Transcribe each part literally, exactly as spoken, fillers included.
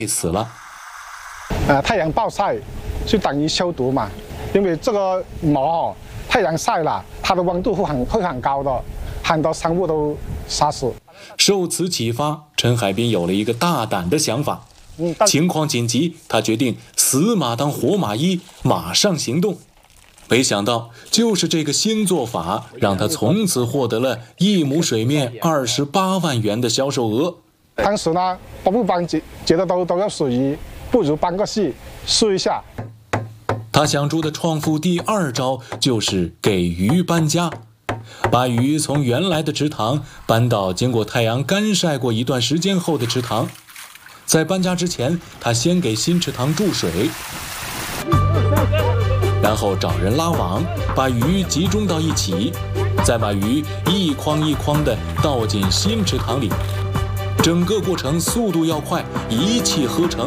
死了。 呃，太阳暴晒就等于消毒嘛，因为这个毛哦，太阳晒了，它的温度会很会很高的，很多生物都杀死。 受此启发，陈海滨有了一个大胆的想法。嗯，情况紧急，他决定死马当活马医，马上行动。没想到，就是这个新做法，让他从此获得了一亩水面二十八万元的销售额。 当时呢，我不帮觉觉得都都要死鱼，不如搬个戏试一下。 他想出的创富第二招就是给鱼搬家，把鱼从原来的池塘搬到经过太阳干晒过一段时间后的池塘。在搬家之前，他先给新池塘注水，然后找人拉网，把鱼集中到一起，再把鱼一筐一筐地倒进新池塘里。整个过程速度要快，一气呵成。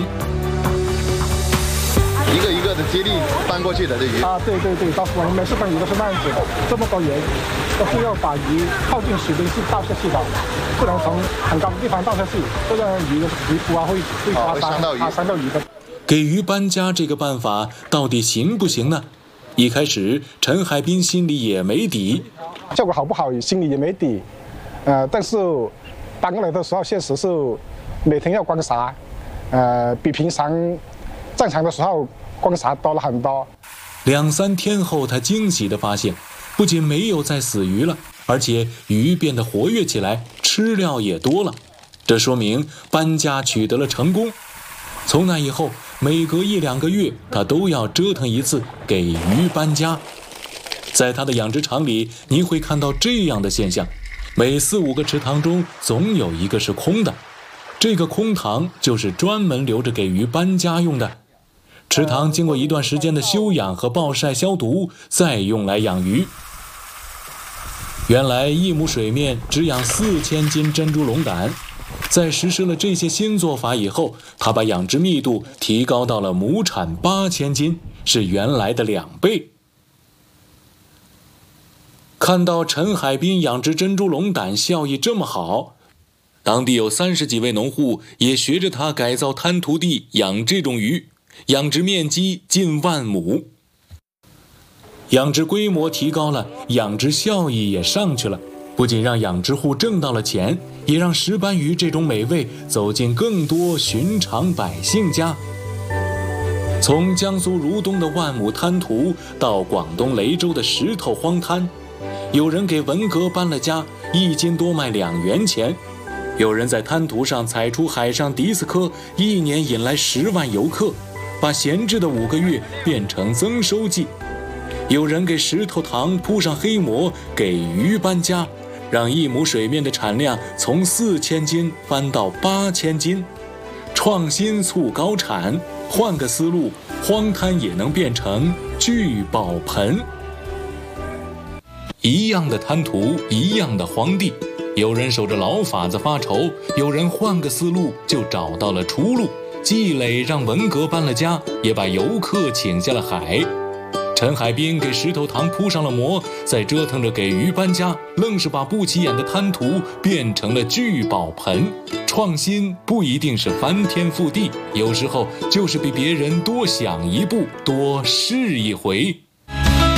一个一个的接力搬过去的这鱼啊，对对对，到我们每次搬鱼都是那样子的，这么多人都是要把鱼靠近水边去倒下去的，不能从很高的地方倒下去，这样鱼的皮肤啊会会刮伤到鱼，啊伤到鱼的。 给鱼搬家这个办法到底行不行呢？一开始陈海滨心里也没底， 效果好不好心里也没底，呃，但是搬过来的时候确实是每天要观察，呃，比平常正常的时候观察多了很多。 两三天后，他惊喜地发现，不仅没有再死鱼了，而且鱼变得活跃起来，吃料也多了。这说明搬家取得了成功。从那以后，每隔一两个月，他都要折腾一次给鱼搬家。在他的养殖场里，你会看到这样的现象：每四五个池塘中，总有一个是空的。这个空塘就是专门留着给鱼搬家用的。池塘经过一段时间的休养和暴晒消毒，再用来养鱼。原来一亩水面只养四千斤珍珠龙胆，在实施了这些新做法以后，他把养殖密度提高到了亩产八千斤，是原来的两倍。看到陈海滨养殖珍珠龙胆效益这么好，当地有三十几位农户也学着他改造滩涂地养这种鱼，养殖面积近万亩。养殖规模提高了，养殖效益也上去了，不仅让养殖户挣到了钱，也让石斑鱼这种美味走进更多寻常百姓家。从江苏如东的万亩滩涂到广东雷州的石头荒滩，有人给文革搬了家，一斤多卖两元钱。有人在滩涂上采出海上迪斯科，一年引来十万游客，把闲置的五个月变成增收季。有人给石头塘铺上黑膜，给鱼搬家，让一亩水面的产量从四千斤翻到八千斤。创新促高产，换个思路，荒滩也能变成聚宝盆。一样的滩涂，一样的荒地，有人守着老法子发愁，有人换个思路就找到了出路。积累让文革搬了家，也把游客请下了海。陈海滨给石头塘铺上了膜，再折腾着给鱼搬家，愣是把不起眼的滩涂变成了聚宝盆。创新不一定是翻天覆地，有时候就是比别人多想一步，多试一回。